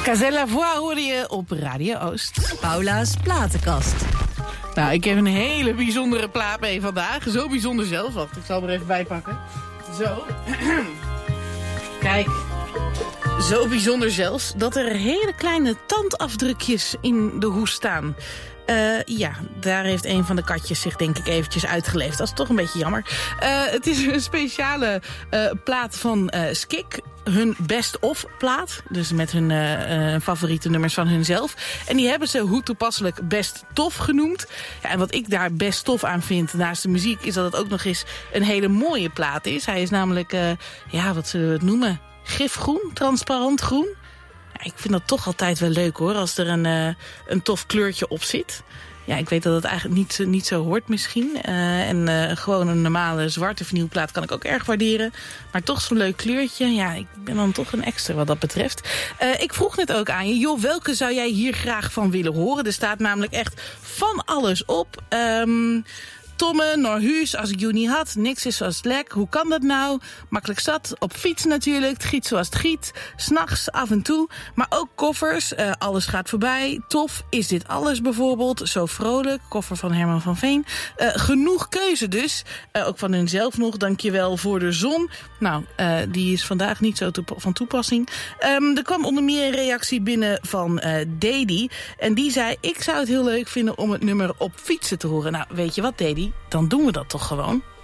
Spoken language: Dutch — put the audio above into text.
Casella Voix hoorde je op Radio Oost. Paula's platenkast. Nou, ik heb een hele bijzondere plaat mee vandaag. Zo bijzonder zelf. Wacht, ik zal er even bij pakken. Zo. Kijk. Zo bijzonder zelfs dat er hele kleine tandafdrukjes in de hoes staan. Ja, daar heeft een van de katjes zich denk ik eventjes uitgeleefd. Dat is toch een beetje jammer. Het is een speciale plaat van Skik. Hun best-of plaat. Dus met hun favoriete nummers van hunzelf. En die hebben ze hoe toepasselijk best tof genoemd. Ja, en wat ik daar best tof aan vind naast de muziek is dat het ook nog eens een hele mooie plaat is. Hij is namelijk, wat zullen we het noemen? Gifgroen, transparant groen. Ja, ik vind dat toch altijd wel leuk hoor, als er een tof kleurtje op zit. Ja, ik weet dat het eigenlijk niet zo hoort misschien. Gewoon een normale zwarte vinylplaat kan ik ook erg waarderen. Maar toch zo'n leuk kleurtje. Ja, ik ben dan toch een extra wat dat betreft. Ik vroeg net ook aan je, joh, welke zou jij hier graag van willen horen? Er staat namelijk echt van alles op. Tomme, Norhuus, als ik jou niet had. Niks is zoals het lek. Hoe kan dat nou? Makkelijk zat. Op fiets natuurlijk. Het giet zoals het giet. 's Nachts af en toe. Maar ook koffers. Alles gaat voorbij. Tof. Is dit alles bijvoorbeeld? Zo vrolijk. Koffer van Herman van Veen. Genoeg keuze dus. Ook van hunzelf nog. Dankjewel voor de zon. Nou, die is vandaag niet zo van toepassing. Er kwam onder meer een reactie binnen van Dedi. En die zei, ik zou het heel leuk vinden om het nummer Op Fietsen te horen. Nou, weet je wat, Dedi? Dan doen we dat toch gewoon.